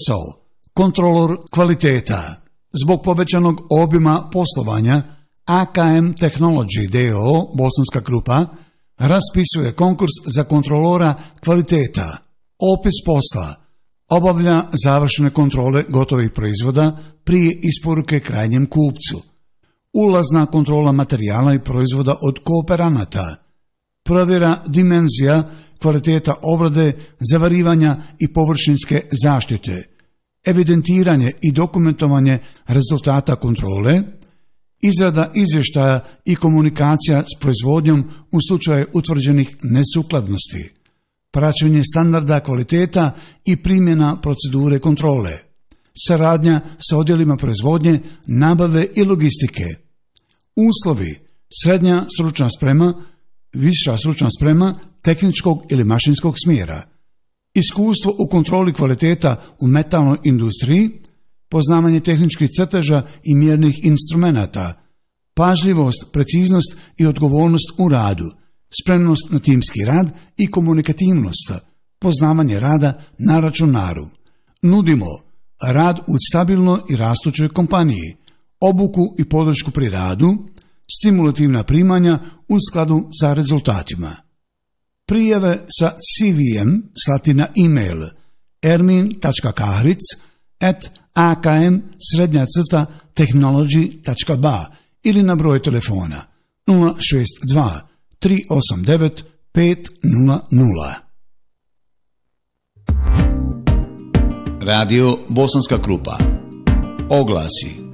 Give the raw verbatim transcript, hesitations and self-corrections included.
posao, kontrolor kvaliteta. Zbog povećanog obima poslovanja, A K M Technology d o o Bosanska Krupa raspisuje konkurs za kontrolora kvaliteta. Opis posla: obavlja završene kontrole gotovih proizvoda prije isporuke krajnjem kupcu. Ulazna kontrola materijala i proizvoda od kooperanata. Provjera dimenzija, kvaliteta obrade, zavarivanja i površinske zaštite. Evidentiranje i dokumentovanje rezultata kontrole. Izrada izvještaja i komunikacija s proizvodnjom u slučaju utvrđenih nesukladnosti. Praćenje standarda kvaliteta i primjena procedure kontrole. Saradnja sa odjelima proizvodnje, nabave i logistike. Uslovi: srednja stručna sprema, viša stručna sprema tehničkog ili mašinskog smjera. Iskustvo u kontroli kvaliteta u metalnoj industriji, poznavanje tehničkih crteža i mjernih instrumenata, pažljivost, preciznost i odgovornost u radu, spremnost na timski rad i komunikativnost, poznavanje rada na računaru. Nudimo rad u stabilnoj i rastućoj kompaniji, obuku i podršku pri radu, stimulativna primanja u skladu sa rezultatima. Prijave sa C V M slati na e-mail ermin tačka kahric at a k m srednja crta technology tačka b a ili na broj telefona nula šest dva tri osam devet pet nula nula. Radio Bosanska Krupa. Oglasi.